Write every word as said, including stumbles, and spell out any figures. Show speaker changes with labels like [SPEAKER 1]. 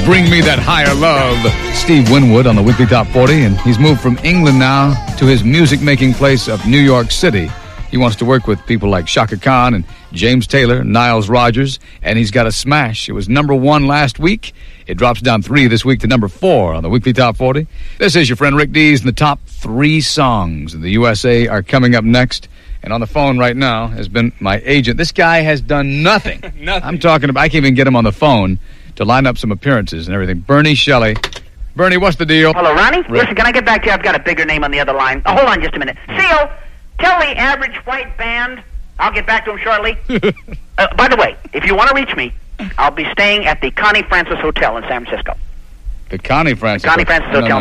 [SPEAKER 1] Bring Me That Higher Love. Steve Winwood on the Weekly Top forty, and he's moved from England now to his music-making place of New York City. He wants to work with people like Chaka Khan and James Taylor, Niles Rodgers, and he's got a smash. It was number one last week. It drops down three this week to number four on the Weekly Top forty. This is your friend Rick Dees, and the top three songs in the U S A are coming up next. And on the phone right now has been my agent. This guy has done nothing.
[SPEAKER 2] Nothing.
[SPEAKER 1] I'm talking about, I can't even get him on the phone to line up some appearances and everything. Bernie Shelley. Bernie, what's the deal?
[SPEAKER 3] Hello, Ronnie?
[SPEAKER 1] Rick.
[SPEAKER 3] Listen, can I get back to you? I've got a bigger name on the other line. Oh, hold on just a minute. Seal, tell the average white band. I'll get back to him shortly. uh, by the way, if you want to reach me, I'll be staying at the Connie Francis Hotel in San Francisco.
[SPEAKER 1] The Connie Francis.
[SPEAKER 3] Connie Francis
[SPEAKER 1] No, no,
[SPEAKER 3] Hotel.